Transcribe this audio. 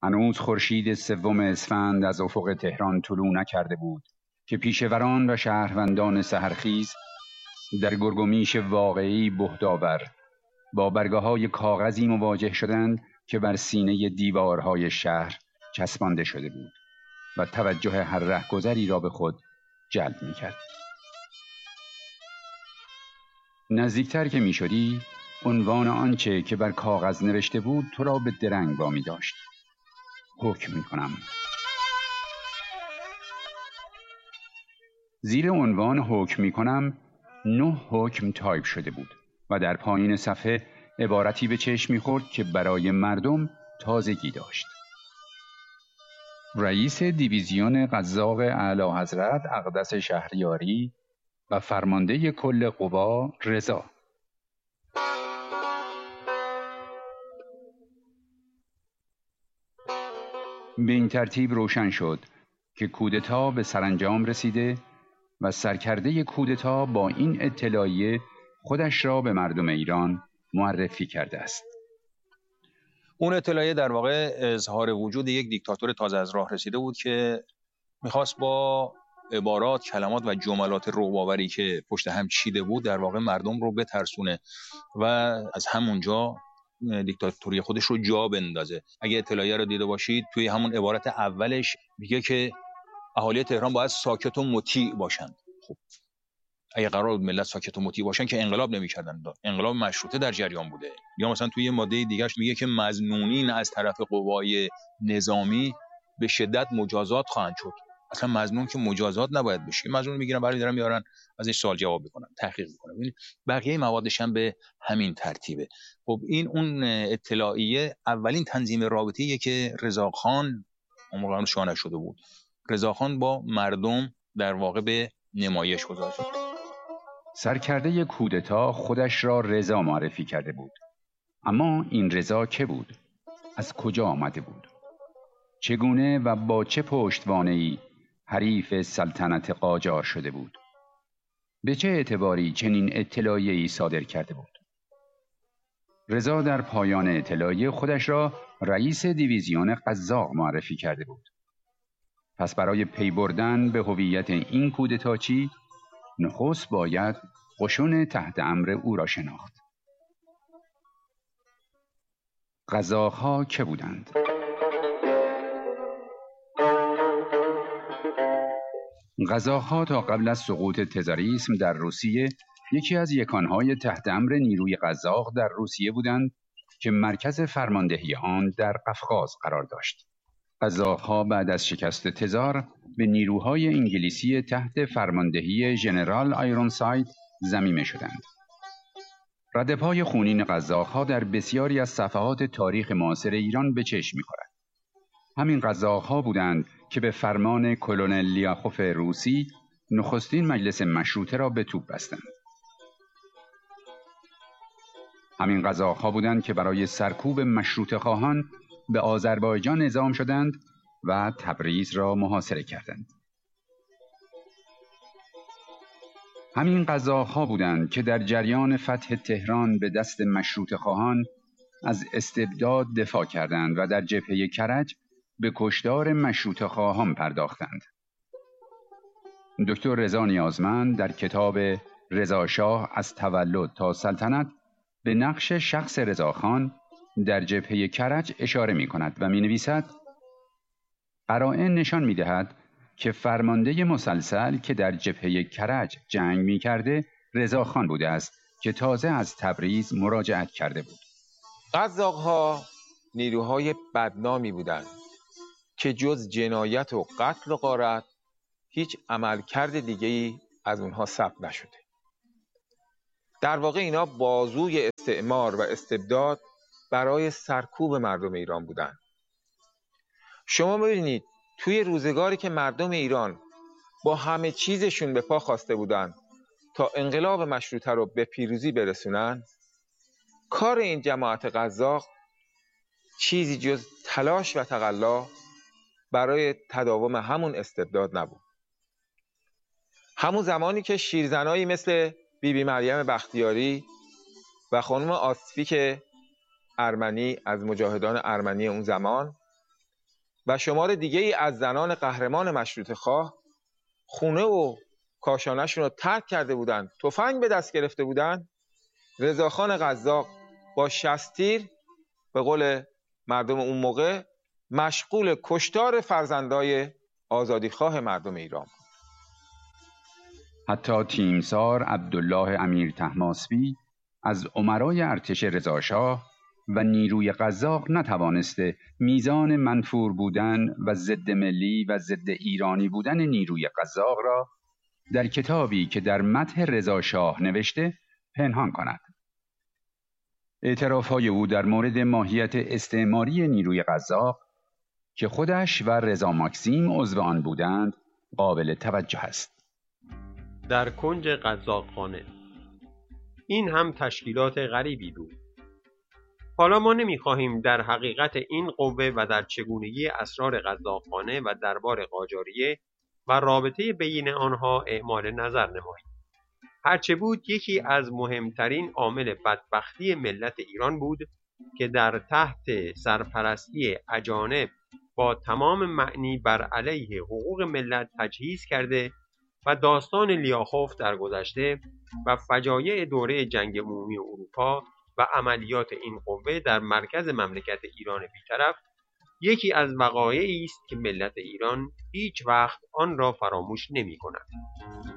هنوز خورشید 3 اسفند از افق تهران طلوع نکرده بود که پیشوران و شهروندان سحرخیز در گرگومیش واقعی بهدآور با برگه‌های کاغذی مواجه شدند که بر سینه دیوارهای شهر چسبانده شده بود و توجه هر رهگذری را به خود جلب می‌کرد. نزدیکتر که می‌شدی، عنوان آنچه که بر کاغذ نوشته بود تو را به درنگ وامی داشت. حکم می‌کنم. زیر عنوان حکم می‌کنم 9 حکم تایپ شده بود و در پایین صفحه عبارتی به چشم می‌خورد که برای مردم تازگی داشت. رئیس دیویزیون قزاق اعلیحضرت اقدس شهریاری و فرمانده کل قوا رضا. به این ترتیب روشن شد که کودتا به سرانجام رسیده و سرکرده کودتا با این اطلاعیه خودش را به مردم ایران معرفی کرده است. اون اطلاعیه در واقع اظهار وجود یک دیکتاتور تازه از راه رسیده بود که میخواست با عبارات، کلمات و جملات رعب‌آوری که پشت هم چیده بود در واقع مردم رو بترسونه و از همونجا دیکتاتوری خودش رو جا بندازه. اگه اطلاعیه رو دیده باشید توی همون عبارت اولش میگه که اهالی تهران باید ساکت و مطیع باشند. خب اگه قرار بود ملت ساکت و مطیع باشن که انقلاب نمی‌کردن، انقلاب مشروطه در جریان بوده. یا مثلا توی یه ماده دیگه‌اش میگه که مظنونین از طرف قوای نظامی به شدت مجازات خواهند شد. اصلا مظنون که مجازات نباید بشه. مظنون میگیرن برای دارن میارن ازش سوال جواب میکنن، تحقیق میکنن. ببین بقیه موادش هم به همین ترتیبه. خب این اون اطلاعیه اولین تنظیم رابطه‌ایه که رضاخان اون موقع شاه نشده بود. رضاخان با مردم در واقع به نمایش گذاشت. سرکرده کودتا خودش را رضا معرفی کرده بود. اما این رضا که بود؟ از کجا آمده بود؟ چگونه و با چه پشتوانه‌ای حریف سلطنت قاجار شده بود؟ به چه اعتباری چنین اطلاعیه‌ای صادر کرده بود؟ رضا در پایان اطلاعیه خودش را رئیس دیویزیون قزاق معرفی کرده بود. پس برای پی بردن به هویت این کودتاچی نخست باید قشون تحت امر او را شناخت. قزاق‌ها که بودند؟ قزاق‌ها تا قبل از سقوط تزاریسم در روسیه یکی از یکانهای تحت امر نیروی قزاق در روسیه بودند که مرکز فرماندهی آن در قفقاز قرار داشت. قزاق‌ها بعد از شکست تزار به نیروهای انگلیسی تحت فرماندهی ژنرال آیرونساید ضمیمه شدند. ردپای خونین قزاق‌ها در بسیاری از صفحات تاریخ معاصر ایران به چشم می‌خورد. همین قزاق‌ها بودند که به فرمان کلونل لیاخوف روسی نخستین مجلس مشروطه را به توپ بستند. همین قزاق‌ها بودند که برای سرکوب مشروطه خواهان به آذربایجان اعزام شدند و تبریز را محاصره کردند. همین قزاق‌ها بودند که در جریان فتح تهران به دست مشروطه خواهان از استبداد دفاع کردند و در جبهه کرج به کشتار مشروطه خواهان پرداختند. دکتر رضا نیازمند در کتاب رضا شاه از تولد تا سلطنت به نقش شخص رضاخان در جبهه کرج اشاره می کند و می نویسد: قرائن نشان می دهد که فرمانده مسلسل که در جبهه کرج جنگ می کرده رضاخان بوده است که تازه از تبریز مراجعت کرده بود. قزاق‌ها نیروهای بدنامی بودند که جز جنایت و قتل و غارت هیچ عملکرد دیگه‌ای از اونها ثبت نشده. در واقع اینا بازوی استعمار و استبداد برای سرکوب مردم ایران بودند. شما ببینید توی روزگاری که مردم ایران با همه چیزشون به پا خواسته بودند تا انقلاب مشروطه رو به پیروزی برسونن، کار این جماعت قزاق چیزی جز تلاش و تقلا برای تداوم همون استبداد نبود. همون زمانی که شیرزنایی مثل بیبی مریم بختیاری و خانم آسفیک ارمنی از مجاهدان ارمنی اون زمان و شمار دیگه‌ای از زنان قهرمان مشروطه خواه خونه و کاشانه‌شون رو ترک کرده بودند، تفنگ به دست گرفته بودند، رضاخان قزاق با 60 تیر به قول مردم اون موقع مشغول کشتار فرزندای آزادیخواه مردم ایران بود. حتی تیمسار عبدالله امیر طهماسبی از امرای ارتش رضاشاه و نیروی قزاق نتوانسته میزان منفور بودن و ضد ملی و ضد ایرانی بودن نیروی قزاق را در کتابی که در مدح رضاشاه نوشته پنهان کند. اعتراف‌های او در مورد ماهیت استعماری نیروی قزاق که خودش و رضا ماکسیم عضو آن بودند قابل توجه است. در کنج قزاقخانه این هم تشکیلات غریبی بود. حالا ما نمی‌خواهیم در حقیقت این قوه و در چگونگی اسرار قزاقخانه و دربار قاجاریه و رابطه بین آنها اعمال نظر نماییم. هرچه بود یکی از مهمترین عامل بدبختی ملت ایران بود که در تحت سرپرستی اجانب با تمام معنی بر علیه حقوق ملت تجهیز کرده و داستان لیاخوف در گذشته و فجایع دوره جنگ عمومی اروپا و عملیات این قوه در مرکز مملکت ایران بی‌طرف یکی از وقایعی است که ملت ایران هیچ وقت آن را فراموش نمی‌کند.